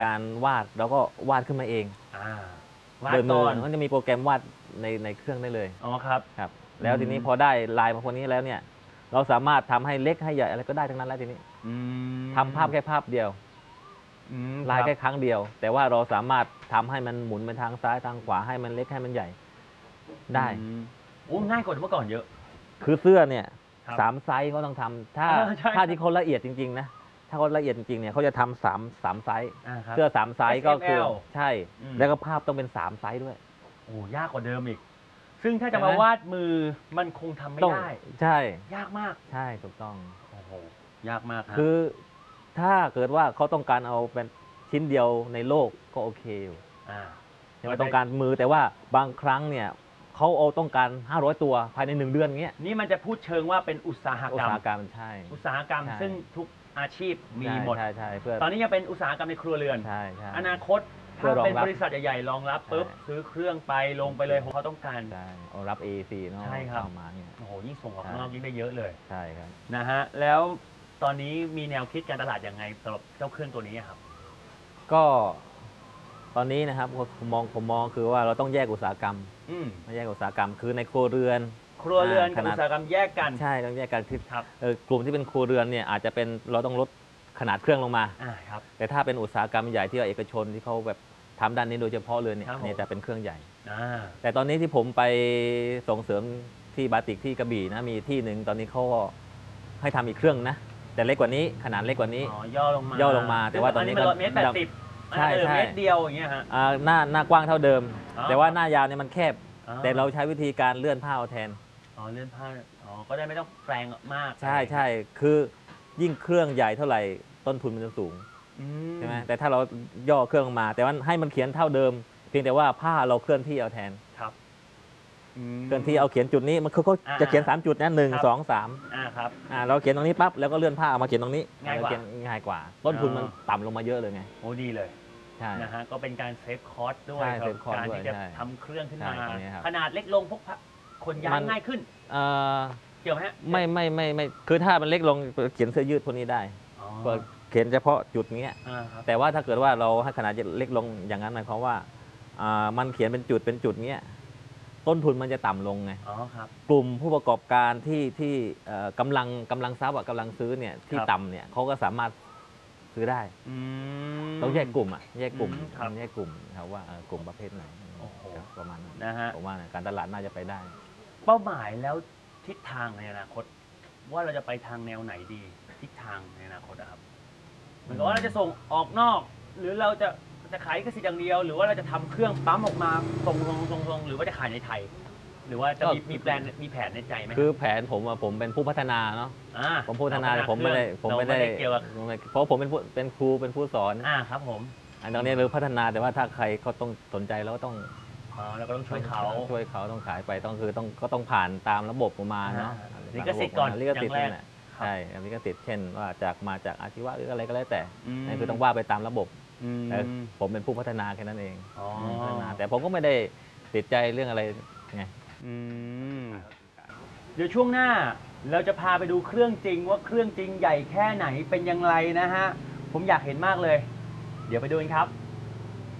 การวาดเราก็วาดขึ้นมาเองวาดโดยมืก่ออนมันจะมีโปรแกรมวาดในเครื่องได้เลยอ๋อครับครับแล้วทีนี้พอได้ลายมาพวกนี้แล้วเนี่ยเราสามารถทำให้เล็กให้ใหญ่อะไรก็ได้ทั้งนั้นแล้วทีนี้ทำภาพแค่ภาพเดียวลายแค่ครั้งเดียว แต่ว่าเราสามารถทำให้มันหมุนไปทางซ้ายทางขวาให้มันเล็กให้มันใหญ่ได้โอ้ง่ายกว่าเมื่อก่อนเยอะคือเสื้อเนี่ยครับ 3 ไซส์เขาต้องทำใช่ถ้าที่เขาละเอียดจริงๆนะถ้าเขาละเอียดจริงๆเนี่ยเขาจะทำสามไซส์ครับเสื้อ3 ไซส์ก็คือ SML ใช่แล้วก็ภาพต้องเป็น3 ไซส์ด้วยโอ้ยากกว่าเดิมอีก ซึ่งถ้าจะใช่ไหมมาวาดมือมันคงทำไม่ต้องได้ใช่ยากมากใช่ถูกต้องโอ้โหยากมากฮะคือถ้าเกิดว่าเขาต้องการเอาเป็นชิ้นเดียวในโลกก็โอเคอยู่ก็ไม่ต้องการมือแต่ว่าบางครั้งเนี่ยเขาเอาต้องการ500 ตัวภายใน1 เดือนเงี้ยนี่มันจะพูดเชิงว่าเป็นอุตสาหอุกตรรมสาหกรรมใช่อุตสาหกรรมใช่ซึ่งทุกอาชีพมีหมดใช่เพื่อตอนนี้ยังเป็นอุตสาหกรรมในครัวเรือนใช่อนาคตเพื่ถ้าอรองเป็นรับบริษัทใหญ่ๆรองรับปุ๊บใช่ซื้อเครื่องไปลงไปเลยของเขาต้องการใช่เอารับ AEC เนาะใช่ครับเข้ามาเนี่ยโอ้โหยิ่งส่งออกใช่นอกยิ่งได้เยอะเลยใช่ครับนะฮะแล้วตอนนี้มีแนวคิดการตลาดยังไงสำหรับเจ้าเครื่องตัวนี้ครับก็ตอนนี้นะครับผมมองคือว่าเราต้องแยกอุตสาหกรรมไม่แยกอุตสาหกรรมคือในครัวเรือนครัวเรือนกับขนาดอุตสาหกรรมแยกกันใช่ต้องแยกกันที่ครับกลุ่มที่เป็นครัวเรือนเนี่ยอาจจะเป็นเราต้องลดขนาดเครื่องลงมาครับแต่ถ้าเป็นอุตสาหกรรมใหญ่ที่ว่าเอกชนที่เขาแบบทำด้านนี้โดยเฉพาะเลยเนี่ยครับผมอันนี้จะเป็นเครื่องใหญ่อ่าแต่ตอนนี้ที่ผมไปส่งเสริมที่บาติกที่กระบี่นะมีที่หนึ่งตอนนี้เขาก็ให้ทำอีกเครื่องนะแต่เล็กกว่านี้ขนาดเล็กกว่านี้ย่อลงมาย่อลงมาแต่ว่าตอนนี้มันก็เมตร80 ใช่ใช่เมตรเดียวอย่างเงี้ยฮะหน้ากว้างเท่าเดิมอ๋อแต่ว่าหน้ายาวเนี่ยมันแคบอ๋อแต่เราใช้วิธีการเลื่อนผ้าเอาแทนเลื่อนผ้าก็ได้ไม่ต้องแปลงมากใช่คือยิ่งเครื่องใหญ่เท่าไหร่ต้นทุนมันจะสูงใช่ไหมแต่ถ้าเราย่อเครื่องลงมา แต่ว่าให้มันเขียนเท่าเดิม เพียงแต่ว่าผ้าเราเคลื่อนที่เอาแทนครับเคลื่อนที่เอาเขียนจุดนี้มันคือเขาจะเขียน3 จุดนะ1 2 3 ครับเราเขียนตรงนี้ปั๊บแล้วก็เลื่อนผ้าเอามาเขียนตรงนี้ง่ายกว่าเขีนง่ายกว่า ต้นทุนมันต่ำลงมาเยอะเลยไงโอ้ดีเลยใช่นะฮะก็เป็นการเซฟคอสด้วยใช่ครับเซฟคอสการด้วยที่จะใช่ทำเครื่องขึ้นมาใช่ตรงนี้ครับขนาดเล็กลงพกพาขนย้ายง่ายขึ้นเอ่อเกี่ยวไหมฮะไม่คือถ้ามันเล็กลงเขียนเสื้อยืดพวกนี้ได้ ก็เขียนเฉพาะจุดนี้ครับแต่ว่าถ้าเกิดว่าเราให้ขนาดเล็กลงอย่างนั้นหมายความว่ามันเขียนเป็นจุดเนี้ยต้นทุนมันจะต่ำลงไงครับกลุ่มผู้ประกอบการที่กำลังทรัพย์กำลังซื้อเนี่ยที่ครับต่ำเนี่ยเขาก็สามารถซื้อได้ ต้องแยกกลุ่มแยกกลุ่มครับแยกกลุ่มครับว่ากลุ่มประเภทไหนโอ้โหครับประมาณนั้นนะฮะผมว่าการตลาดน่าจะไปได้เป้าหมายแล้วทิศทางในอนาคต ว่าเราจะไปทางแนวไหนดีทิศทางในอนาคตครับเหมือนกับว่าเราจะส่งออกนอก หรือเราจะขายลิขสิทธิ์อย่างเดียว หรือว่าเราจะทำเครื่องปั๊มออกมาส่งหรือว่าจะขายในไทย หรือว่าจะมีแผนในใจไหมคือแผนผมเป็นผู้พัฒนาเนาะผมผู้พัฒนาแต่ผมไม่ได้เกี่ยวกับเพราะผมเป็นครูเป็นผู้สอนครับผมอันนี้เราพัฒนาแต่ว่าถ้าใครเขาต้องสนใจแล้วก็ต้องเราก็ต้องช่วยเขาต้องขายไปก็ต้องผ่านตามระบบประมาณเนาะลิขสิทธิ์ก่อนลิขสิทธิ์อย่างแรกนี่แหละใช่ลิขสิทธิ์เช่นว่ามาจากอาชีวะหรืออะไรก็แล้วแต่นั่นคือต้องว่าไปตามระบบแต่ผมเป็นผู้พัฒนาแค่นั้นเองพัฒนาแต่ผมก็ไม่ได้ติดใจเรื่องอะไรไงเดี๋ยวช่วงหน้าเราจะพาไปดูเครื่องจริงว่าเครื่องจริงใหญ่แค่ไหนเป็นอย่างไรนะฮะผมอยากเห็นมากเลย เดี๋ยวไปดูกันครับ